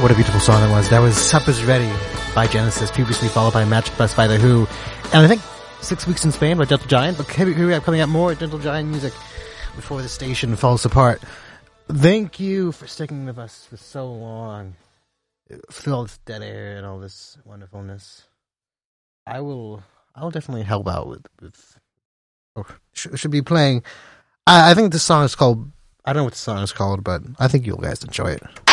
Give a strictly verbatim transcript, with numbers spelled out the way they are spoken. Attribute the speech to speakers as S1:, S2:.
S1: What a beautiful song that was. That was Supper's Ready by Genesis, previously followed by Magic Bus by The Who. And I think Six Weeks in Spain by Gentle Giant. But here we have coming up more Gentle Giant music before the station falls apart. Thank you for sticking with us for so long. Through all this dead air and all this wonderfulness. I will I will definitely help out with... with or sh- should be playing... I, I think this song is called... I don't know what the song is called, but I think you guys enjoy it.